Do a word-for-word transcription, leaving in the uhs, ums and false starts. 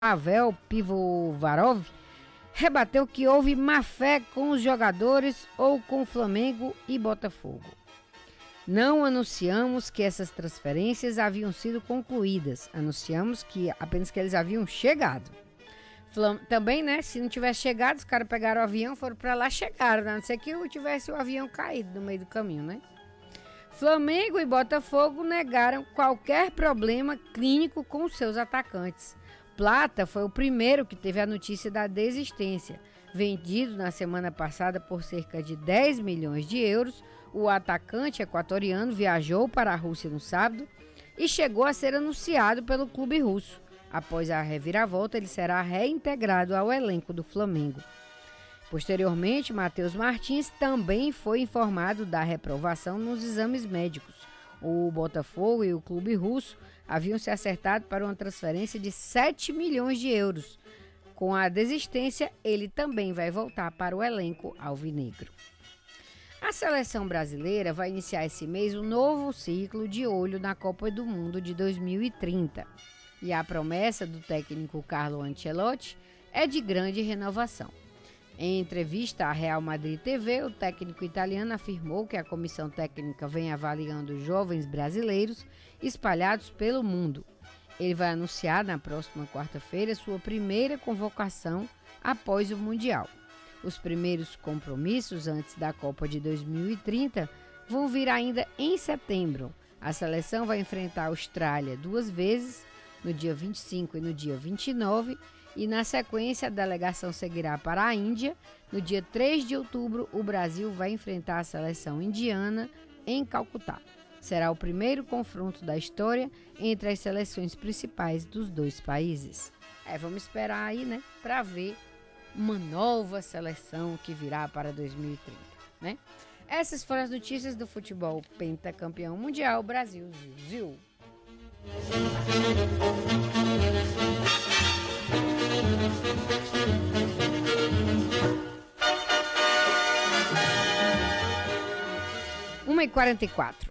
Pavel Pivovarov rebateu que houve má fé com os jogadores ou com Flamengo e Botafogo. Não anunciamos que essas transferências haviam sido concluídas, anunciamos que apenas que eles haviam chegado. Flam- Também, né, se não tivesse chegado, os caras pegaram o avião, foram para lá, chegaram, a não ser que tivesse o avião caído no meio do caminho, né? Flamengo e Botafogo negaram qualquer problema clínico com seus atacantes. Plata foi o primeiro que teve a notícia da desistência. Vendido na semana passada por cerca de dez milhões de euros, o atacante equatoriano viajou para a Rússia no sábado e chegou a ser anunciado pelo clube russo. Após a reviravolta, ele será reintegrado ao elenco do Flamengo. Posteriormente, Matheus Martins também foi informado da reprovação nos exames médicos. O Botafogo e o clube russo haviam se acertado para uma transferência de sete milhões de euros. Com a desistência, ele também vai voltar para o elenco alvinegro. A seleção brasileira vai iniciar esse mês um novo ciclo de olho na Copa do Mundo de dois mil e trinta. E a promessa do técnico Carlo Ancelotti é de grande renovação. Em entrevista à Real Madrid T V, o técnico italiano afirmou que a comissão técnica vem avaliando jovens brasileiros espalhados pelo mundo. Ele vai anunciar na próxima quarta-feira sua primeira convocação após o Mundial. Os primeiros compromissos antes da Copa de dois mil e trinta vão vir ainda em setembro. A seleção vai enfrentar a Austrália duas vezes, no dia vinte e cinco e no dia vinte e nove, e na sequência a delegação seguirá para a Índia. No dia três de outubro, o Brasil vai enfrentar a seleção indiana em Calcutá. Será o primeiro confronto da história entre as seleções principais dos dois países. É, vamos esperar aí, né, para ver uma nova seleção que virá para dois mil e trinta, né? Essas foram as notícias do futebol pentacampeão mundial Brasil. Zil. uma e quarenta e quatro.